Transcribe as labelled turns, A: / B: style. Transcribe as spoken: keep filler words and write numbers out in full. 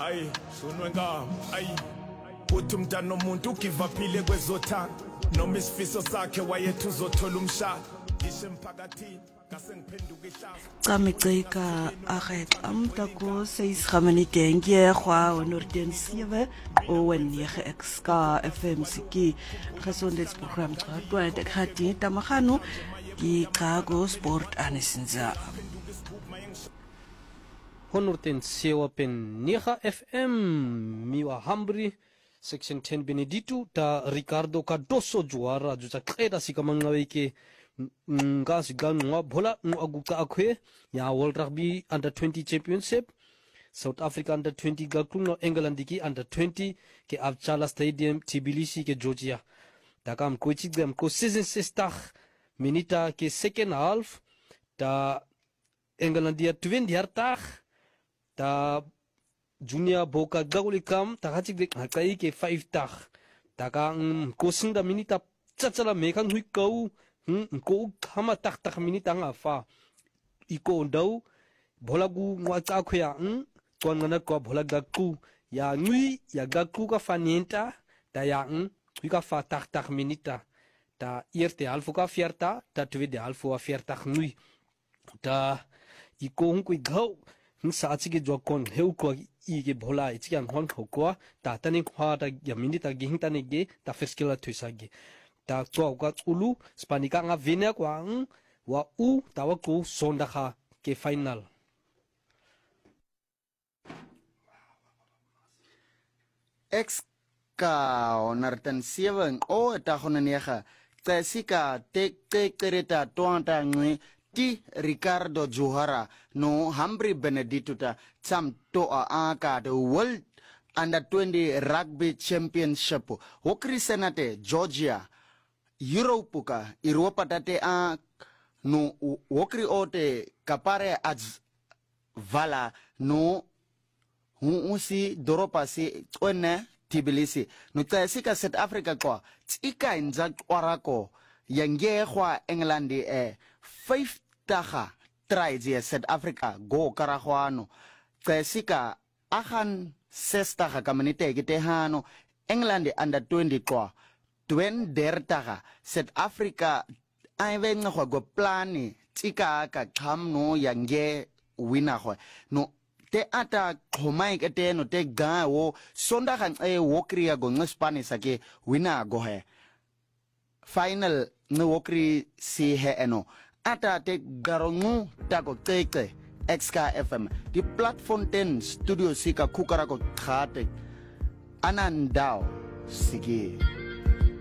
A: Ayi shunwe ngam ayi uthi umntana nomuntu ugivaphile kwezothanda noma isifiso sakhe wayethu uzothola umshado ishe emphakathini ngasengiphenduka ihlazo
B: Camiceka aget amtako seis gamani denkie gwa wanneer sewe o en negen X K F M siki gesondheidsprogram gehad ek het die tamagano die Chicago Sport anisinza
C: honderd zeven punt negen F M miwa hambri section ten Benedito ta Ricardo Cardoso juara juta kleda sikamanga weke nga siganwa bola aguka akwe ya World Rugby Under twenty Championship South Africa Under twenty galkluno England diki Under twenty ke Abchala Stadium Tbilisi ke Georgia takam koichi gam ko season sestig minita ke second half ta England dia tweeëndertig ta Junior Boka Gagulikam ta hachik dek hakai ke vyftig taka kosinda minita tsatsala mekan hui kau ko kama tagtig minita nga fa iko ndau bolagu ngwatsa khoya n tswana ko bolaga ku ya ngui ya gaku ka fanenta ta ya n ka fa tagtig minita ta eerste half ka veertig ta tweede half wa veertig ngui ta iko ngui gau sa chige jokon heu ko ige bola ichi an hon ko ta tani khwa ta ya minita ging tani ge ta fiskila thuisagi ta tso ka ulu spanika nga vina kwa wa u ta wa ko sonda kha ke final
D: X ka onartan seven o ta khonanega tsika tek tek tereta toanta ngwe ti Ricardo Johara no Humphrey Benedito ta tsam to a aka the World Under twenty Rugby Championship hokri senate Georgia Europe ka Europa tate a no hokri ote kapare az vala no huusi doropa si twene Tbilisi no tsika South Africa kwa tsika inza kwarako yange kwa England e five taga tries ye South Africa go karagwano tsika agan sestage kamanite gitehano England Under twenty kwa twen dertaga South Africa aivenga kwa go plani tsika ka khamno yange winner kwa no te ata khomai ke te no te ga wo sonda kan e wo kriya go ngspani sake winner go he final no wo kri si he eno ata te garongu tako teke X K F M di platform ten studio sika kukara ko khate anandao sigi